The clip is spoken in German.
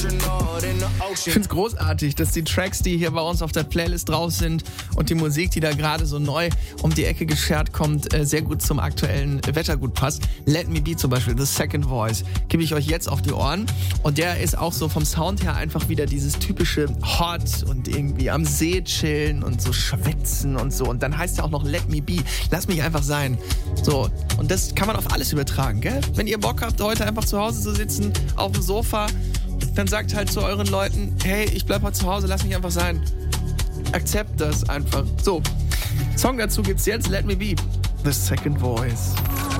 Ich finde es großartig, dass die Tracks, die hier bei uns auf der Playlist drauf sind und die Musik, die da gerade so neu um die Ecke geschert kommt, sehr gut zum aktuellen Wetter gut passt. Let Me Be zum Beispiel, The Second Voice, gebe ich euch jetzt auf die Ohren. Und der ist auch so vom Sound her einfach wieder dieses typische Hot und irgendwie am See chillen und so schwitzen und so. Und dann heißt er auch noch Let Me Be, lass mich einfach sein. So, und das kann man auf alles übertragen, gell? Wenn ihr Bock habt, heute einfach zu Hause zu sitzen, auf dem Sofa, dann sagt halt zu euren Leuten, hey, ich bleib heute zu Hause, lass mich einfach sein. Akzept das einfach. So, Song dazu gibt's jetzt, Let Me Be, The Second Voice.